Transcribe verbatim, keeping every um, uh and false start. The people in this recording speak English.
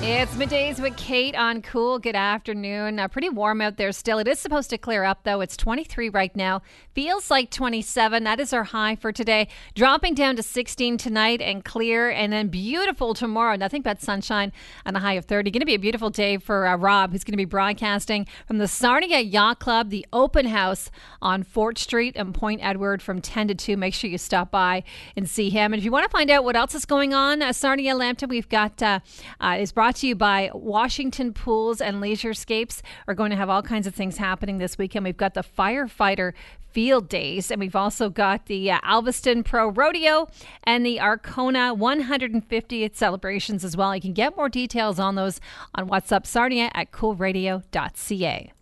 It's middays with Kate on Cool. Good afternoon. Uh, pretty warm out there still. It is supposed to clear up, though. It's twenty-three right now. Feels like twenty-seven. That is our high for today. Dropping down to sixteen tonight and clear, and then beautiful tomorrow. Nothing but sunshine and a high of thirty. Going to be a beautiful day for uh, Rob, who's going to be broadcasting from the Sarnia Yacht Club, the open house on Fort Street and Point Edward from ten to two. Make sure you stop by and see him. And if you want to find out what else is going on, uh, Sarnia Lambton, we've got uh, uh, is brought to you by Washington Pools and Leisurescapes. We're going to have all kinds of things happening this weekend. We've got the firefighter field days, and we've also got the uh, Alveston Pro Rodeo and the Arcona one hundred fiftieth celebrations as well. You can get more details on those on WhatsApp Sarnia at cool radio dot c a.